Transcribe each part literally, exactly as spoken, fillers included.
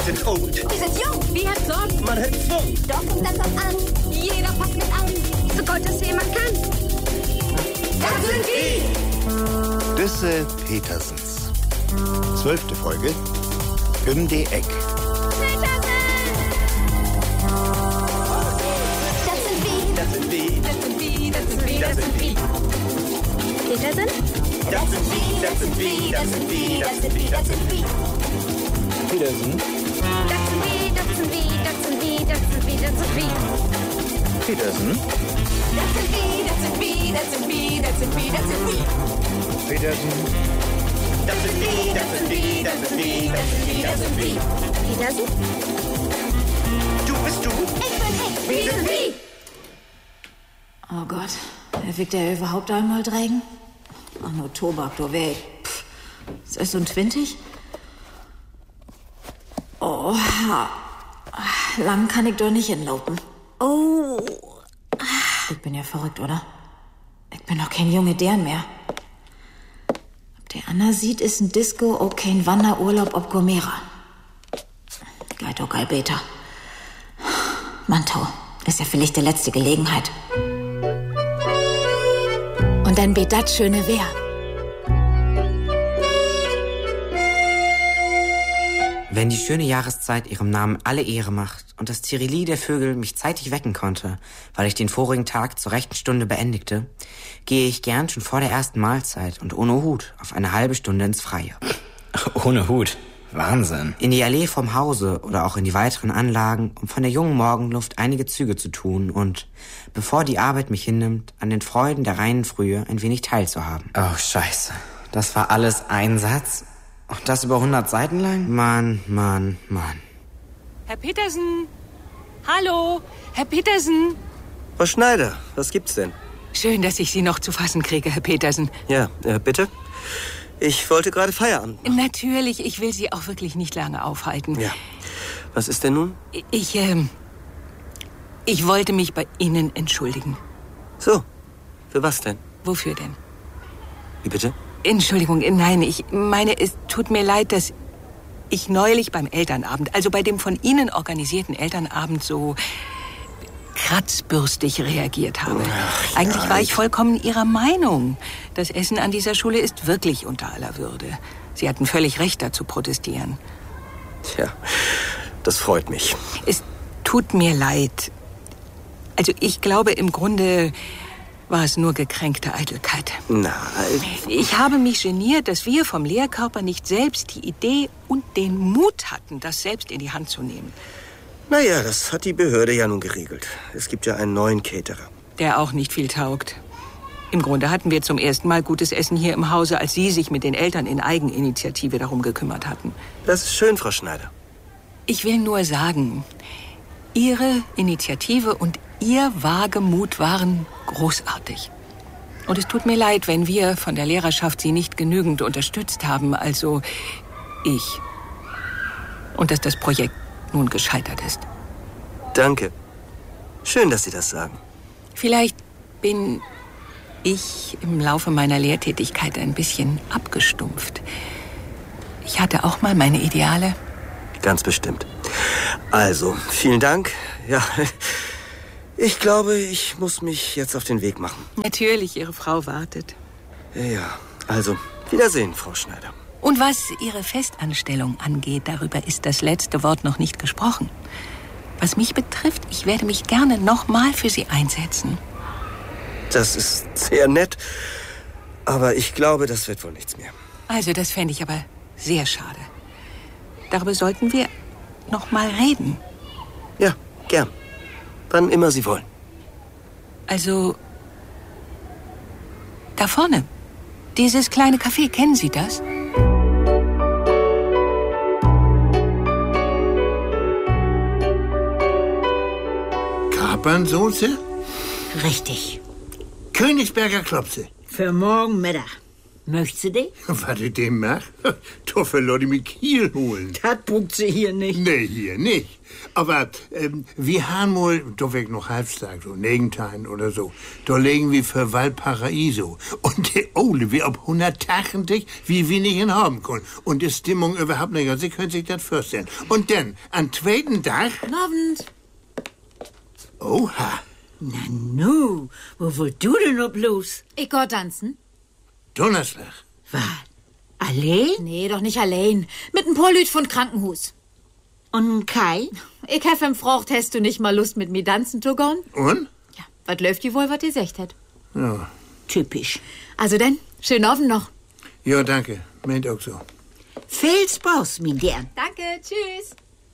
sind old. Wir sind jung. Wir haben Sorgen. Man hat Schwung. Doch kommt das was an. Jeder packt mit an. So Gott es jemand kann. Das sind wir. Düsse Petersens. Zwölfte Folge. Um die Eck. Das sind wir. Das sind wir. Das sind wir, das sind wir, das sind wir. Petersen? Das sind wir. Das sind wir. Das sind wir. Das sind wir. Das sind wir. Petersen. Das sind wir, das sind wir, das sind wir, das sind wir, das sind wir. Petersen. Das sind wir. Das sind wir. Das sind wir. Das sind wir. Das sind wir. Petersen. Das sind wir. Das sind wir. Das sind wir. Das sind wir. Das sind wir. Petersen? Du bist du. Ich bin ich. Wir sind wir. Oh Gott, wird der überhaupt einmal trägen? Ach, nur Tobak, du weg. Pff, ist das so ein Twintig? Oh, lang kann ich doch nicht hinlaufen. Oh, ich bin ja verrückt, oder? Ich bin doch kein junge Dern mehr. Ob der Anna sieht, ist ein Disco, auch kein Wanderurlaub ob Gomera. Geht doch geil, Beta. Mantau, ist ja vielleicht die letzte Gelegenheit. Und dann bet dat schöne Wehr. Wenn die schöne Jahreszeit ihrem Namen alle Ehre macht und das Tirili der Vögel mich zeitig wecken konnte, weil ich den vorigen Tag zur rechten Stunde beendigte, gehe ich gern schon vor der ersten Mahlzeit und ohne Hut auf eine halbe Stunde ins Freie. Ohne Hut? Wahnsinn. In die Allee vom Hause oder auch in die weiteren Anlagen, um von der jungen Morgenluft einige Züge zu tun und, bevor die Arbeit mich hinnimmt, an den Freuden der reinen Frühe ein wenig teilzuhaben. Oh, scheiße. Das war alles ein Satz? Und das über hundert Seiten lang? Mann, Mann, Mann. Herr Petersen? Hallo, Herr Petersen? Frau Schneider, was gibt's denn? Schön, dass ich Sie noch zu fassen kriege, Herr Petersen. Ja, äh, bitte? Ich wollte gerade Feierabend machen. Natürlich, ich will Sie auch wirklich nicht lange aufhalten. Ja. Was ist denn nun? Ich, ähm... Ich wollte mich bei Ihnen entschuldigen. So, für was denn? Wofür denn? Wie bitte? Entschuldigung, nein, ich meine, es tut mir leid, dass ich neulich beim Elternabend, also bei dem von Ihnen organisierten Elternabend, so kratzbürstig reagiert habe. Ach, ja. Eigentlich war ich vollkommen Ihrer Meinung. Das Essen an dieser Schule ist wirklich unter aller Würde. Sie hatten völlig recht, da zu protestieren. Tja, das freut mich. Es tut mir leid. Also ich glaube, im Grunde war es nur gekränkte Eitelkeit. Nein. Ich habe mich geniert, dass wir vom Lehrkörper nicht selbst die Idee und den Mut hatten, das selbst in die Hand zu nehmen. Naja, das hat die Behörde ja nun geregelt. Es gibt ja einen neuen Caterer. Der auch nicht viel taugt. Im Grunde hatten wir zum ersten Mal gutes Essen hier im Hause, als Sie sich mit den Eltern in Eigeninitiative darum gekümmert hatten. Das ist schön, Frau Schneider. Ich will nur sagen, Ihre Initiative und Ihr Wagemut waren großartig. Und es tut mir leid, wenn wir von der Lehrerschaft Sie nicht genügend unterstützt haben, also ich. Und dass das Projekt nun gescheitert ist. Danke. Schön, dass Sie das sagen. Vielleicht bin ich im Laufe meiner Lehrtätigkeit ein bisschen abgestumpft. Ich hatte auch mal meine Ideale. Ganz bestimmt. Also, vielen Dank. Ja, ich glaube, ich muss mich jetzt auf den Weg machen. Natürlich, Ihre Frau wartet. Ja, ja. Also, Wiedersehen, Frau Schneider. Und was Ihre Festanstellung angeht, darüber ist das letzte Wort noch nicht gesprochen. Was mich betrifft, ich werde mich gerne nochmal für Sie einsetzen. Das ist sehr nett, aber ich glaube, das wird wohl nichts mehr. Also, das fände ich aber sehr schade. Darüber sollten wir noch mal reden. Ja, gern. Wann immer Sie wollen. Also, da vorne, dieses kleine Café, kennen Sie das? Kapernsoße? Richtig. Königsberger Klopse. Für morgen Mittag. Möchtest du dich? Was ich dem mach? Doch für Leute mit Kiel holen. Das bucht sie hier nicht. Nee, hier nicht. Aber ähm, wir haben wohl, doch weg noch Halbstag, so Negentine oder so. Da legen wir für Valparaiso. Und der Ole, wie ob hundertachtzig, wie wenig ihn haben können. Und die Stimmung überhaupt nicht. Also, Sie können sich das vorstellen. Und dann, am zweiten Tag... Guten Abend. Oha. Na nu, wo wollt du denn noch bloß? Ich geh tanzen. Donnerstag. Was? Allein? Nee, doch nicht allein. Mit ein paar Lüt von Krankenhus. Und Kai? Ich hab ihm gefragt, hast du nicht mal Lust mit mir tanzen zu gehen? Und? Ja, was läuft die wohl, was ihr gesagt hat? Ja. Typisch. Also denn, schönen Abend noch. Ja, danke. Meint auch so. Viel Spaß, mein Gern. Danke, tschüss.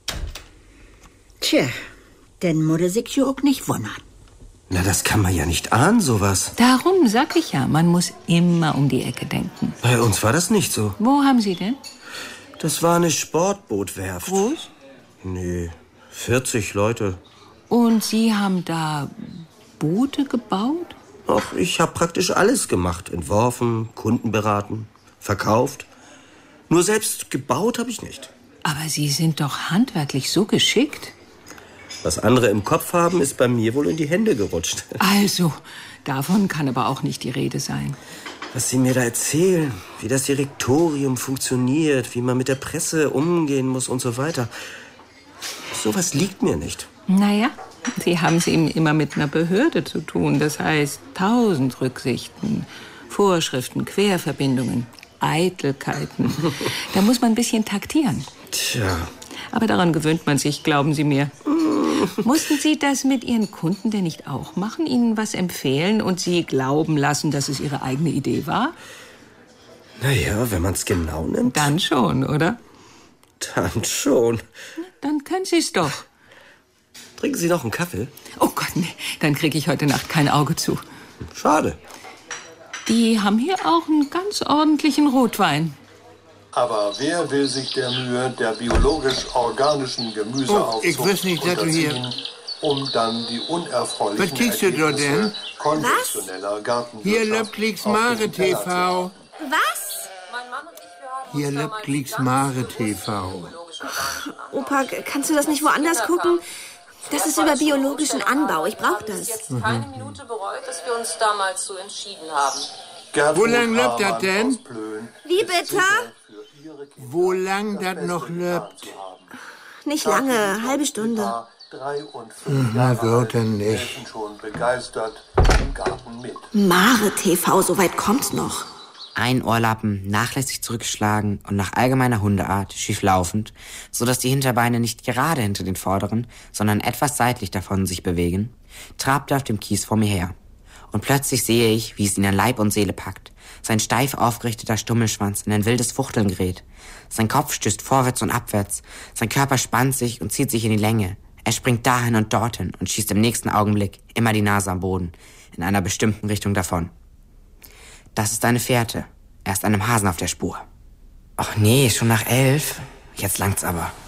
Tja, denn Mutter sich ja auch nicht wundern. Na, das kann man ja nicht ahnen, sowas. Darum sag ich ja, man muss immer um die Ecke denken. Bei uns war das nicht so. Wo haben Sie denn? Das war eine Sportbootwerft. Groß? Nee, vierzig Leute. Und Sie haben da Boote gebaut? Ach, ich habe praktisch alles gemacht. Entworfen, Kunden beraten, verkauft. Nur selbst gebaut habe ich nicht. Aber Sie sind doch handwerklich so geschickt. Was andere im Kopf haben, ist bei mir wohl in die Hände gerutscht. Also, davon kann aber auch nicht die Rede sein. Was Sie mir da erzählen, wie das Direktorium funktioniert, wie man mit der Presse umgehen muss und so weiter. Sowas liegt mir nicht. Naja, Sie haben es eben immer mit einer Behörde zu tun. Das heißt, tausend Rücksichten, Vorschriften, Querverbindungen, Eitelkeiten. Da muss man ein bisschen taktieren. Tja. Aber daran gewöhnt man sich, glauben Sie mir. Mussten Sie das mit Ihren Kunden denn nicht auch machen? Ihnen was empfehlen und Sie glauben lassen, dass es Ihre eigene Idee war? Naja, wenn man es genau nimmt. Dann schon, oder? Dann schon. Dann können Sie es doch. Trinken Sie noch einen Kaffee? Oh Gott, nee, dann kriege ich heute Nacht kein Auge zu. Schade. Die haben hier auch einen ganz ordentlichen Rotwein. Aber wer will sich der Mühe der biologisch-organischen Gemüseaufzucht Oh, ich weiß nicht, dass du hier- unterziehen, um dann die unerfreulichen Was kriegst du da denn? Ergebnisse konventioneller Gartenwirtschaft Hier löppt Lix auf den Mare Teller zu T V. haben? Was? Hier löppt Lix Mare T V. Opa, kannst du das nicht woanders gucken? Das ist über biologischen Anbau. Ich brauche das. Jetzt keine Minute bereut, dass wir uns damals so entschieden haben. Gertrud Wo lang löppt das Hamann denn? aus Plön Wie ist bitte? sicher für ihre Kinder Wo lang das noch beste löppt? zu haben. Nicht lange, halbe Stunde. Drei und fünf Na Jahre Gott, alt denn nicht. helfen schon begeistert im Garten mit. Mare T V, so weit kommt's noch. Ein Ohrlappen, nachlässig zurückgeschlagen und nach allgemeiner Hundeart schief laufend, so dass die Hinterbeine nicht gerade hinter den vorderen, sondern etwas seitlich davon sich bewegen, trabte auf dem Kies vor mir her. Und plötzlich sehe ich, wie es ihn an Leib und Seele packt. Sein steif aufgerichteter Stummelschwanz in ein wildes Fuchteln gerät. Sein Kopf stößt vorwärts und abwärts. Sein Körper spannt sich und zieht sich in die Länge. Er springt dahin und dorthin und schießt im nächsten Augenblick immer die Nase am Boden, in einer bestimmten Richtung davon. Das ist eine Fährte. Er ist einem Hasen auf der Spur. Ach nee, schon nach elf? Jetzt langt's aber.